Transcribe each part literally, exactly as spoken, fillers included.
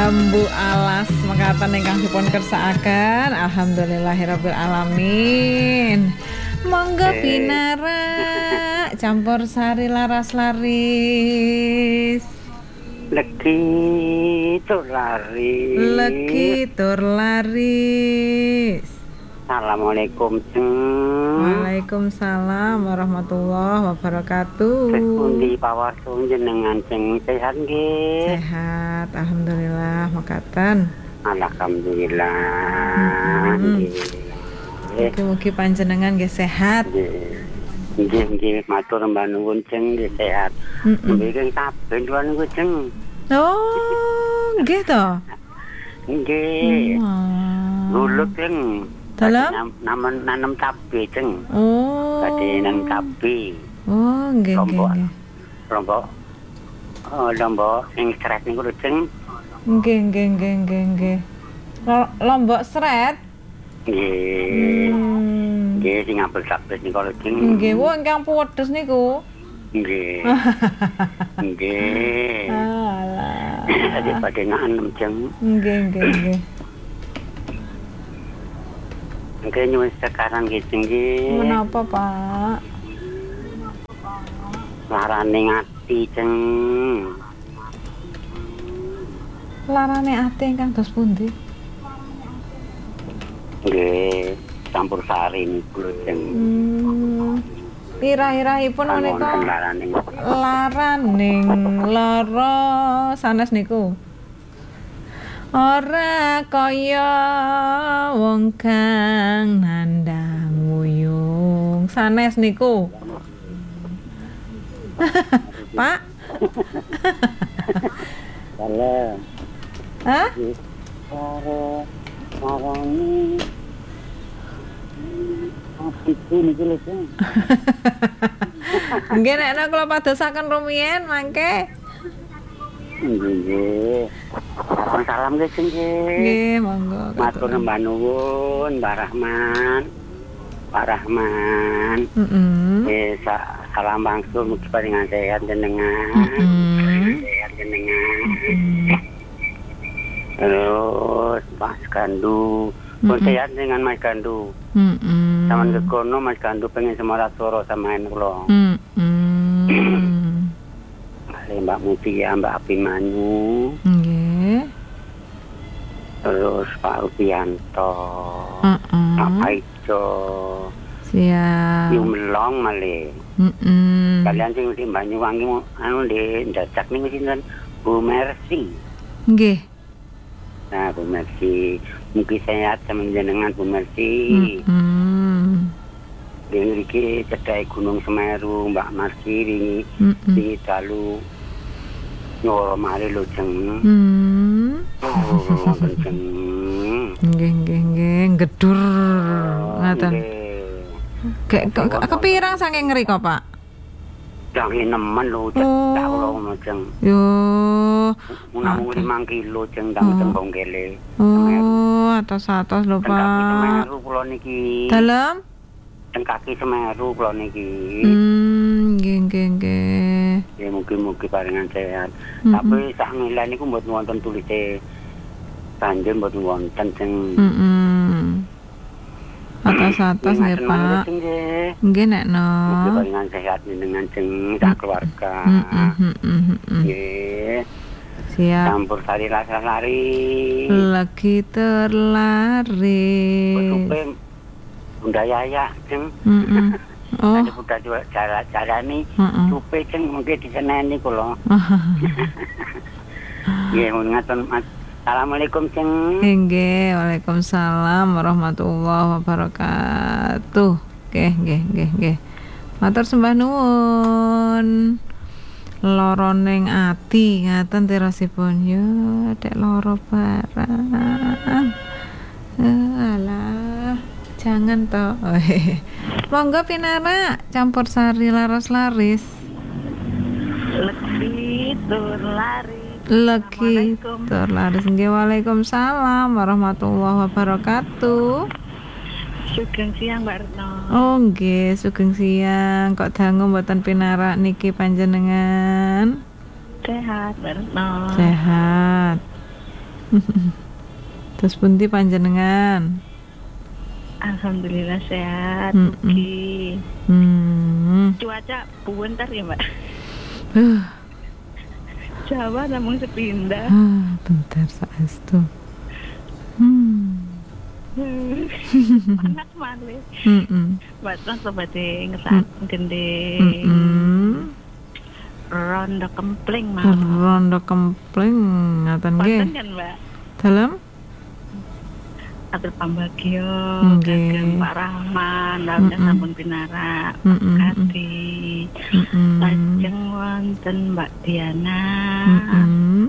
bambu alas mekaten ingkang dipun kersakaken. Alhamdulillahirabbil alamin. Monggo Pinara campur sari laras laris. Legi tur laris. Legi tur laris. Assalamualaikum ceng. Waalaikumsalam warahmatullahi wabarakatuh. Pundi pawarsun jenengan ceng sehat nggih? Sehat, alhamdulillah mekaten. Alhamdulillah. Nggih. Mugi-mugi panjenengan nggih sehat. Nggih nggih matur mbah nuwun ceng nggih sehat. Mriki kabeh nuwun niku ceng. Oh, nggih to. Nggih. Lulut ceng. Dalam namen nanam cabe ceng. Oh. Badhe nanam cabe. Oh, nggih nggih. Lombok. Oh, lombok sing sret niku lho ceng. Nggih nggih nggih nggih nggih. Lombok sret. Nggih. Nggih sing apel sabet niku lho ceng. Nggih, wo ingkang puwedhes niku. Nggih. Nggih. Alah. Tadi badhe nanem ceng. Nggih nggih nggih. Nggih nyuwun sekarang nggih ceng nggih. Menapa, Pak? Larane ati ceng. Larane ati ingkang dos pundi? Nggih, campur sari niku lho ceng. Hmm. Irah-irahipun menika larane. Laraning lara sanes niku. Ora kaya wong kang nandang wuyung sanes niku. Pak. Halo. Hah? Karo marani. Apiku niku lho, Ceng. Nggih nek kula padosaken rumiyin mangke. Nggih. Salam nggih, Ceng. Nggih, monggo. Matur nembah nuwun, Mbak Rahman. Pak Rahman. Heeh. Eh, salam bangsul mugi paringan sehat jenengan. Heeh. Sehat jenengan. Terus Mas Gandu, pun sehat dengan Mas Gandu. Heeh. Saman ke kono Mas Gandu pengen semarat soro sama en kula. Heeh. Mbak Mutia, Mbak Abimanyu. Nggih. Terus Pak Rupianto. Heeh. Pak Paijo. Siap. Yung melong malih. Heeh. Kalian sing di Banyuwangi anu di Dacak niku sinten? Bu Mercy. Nggih. Nah, Bu Mercy, mugi sehat sama jenengan Bu Mercy. Heeh. Dene iki cedhake Gunung Semeru, Mbak Mercy wingi iki dalu nyoro mari lho Jeng. Hmm. Oh, Jeng. Nggih nggih nggih, gedur. Ngaten. Ke kepirang saking ngriko, Pak? Jange nemen lho, cek tak kula ngono Jeng. Yo. Namung lima kilo Jeng ndang tembong kele. Oh, atas-atas lho, Pak. Semeru kula niki. Dalam? Teng kaki Semeru kula niki. Hmm, nggih nggih nggih. Ya mugi-mugi paringan sehat. Tapi sak ngilen niku mboten wonten tulise banjir mboten wonten Jeng. Heeh. Atas-atas nggih, Pak. Nggih nek no. Mugi paringan sehat dengan Jeng sak keluarga. Heeh heeh heeh. Nggih. Siap. Campur sari rasa lari. Lagi terlari. Betupe Bunda Yaya Jeng. Heeh. Oh. Ada Bunda cara-carane supe Jeng mungkin diseneni kula. Nggih, mun ngaten Mas. Assalamualaikum Jeng. Nggih, waalaikumsalam warahmatullahi wabarakatuh. Nggih, nggih, nggih, nggih. Matur sembah nuwun. Lara ning ati ngaten tirosipun. Yo, dek lara barang. Alah, jangan to. Monggo Pinara campur sari laras laris. Legi tur laris. Legi tur laris. Nggih, waalaikumsalam warahmatullahi wabarakatuh. Sugeng siang Mbak Retno. Oh nggih, sugeng siang. Kok dangu mboten Pinara niki panjenengan? Sehat Mbak Retno. Sehat. Terus pundi panjenengan? Alhamdulillah sehat. Mm-mm. Mugi. Hmm. Cuaca bentar ya Mbak. Uh, Jawa namun sepindah. ah, bentar saestu. Hmm. Panas malih. Mm-mm. Mbak Tron sobate ngesak gendeng. Mm-mm. Rondo kempling mau. Rondo kempling ngaten nggih. Wonten kan Mbak? Dalem? Atur pambagio, Nggih. kagem Pak Rahman, lalu Mm-mm. sampun pinara, Mm-mm. Kati, Mm-mm. lajeng wonten Mbak Diana, Mm-mm.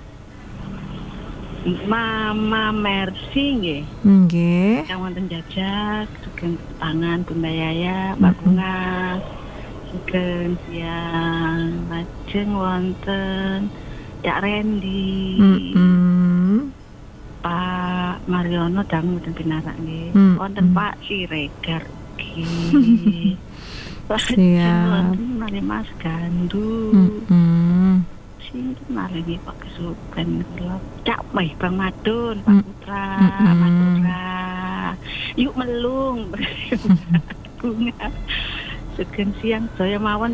Mama Mercy nggih, Nggih. yang wonten jajak, sugeng tangan Bunda Yaya, Mbak Bunga, sugeng siang, lajeng wonten Cak Randy. Mm-mm. Pak Mariono dangu wonten pinara nggih. Hmm, Wonten hmm. Pak Siregar nggih. Lajeng Siap. wonten malih Mas Gandu. Mm-mm. Sinten malih nggih Pak Kesupen kula. Cak Meh Bang Madun, Pak Hmm. Putra, Mm-mm. Madura. Yuk melung. Bunga. Sugeng siang saya mawon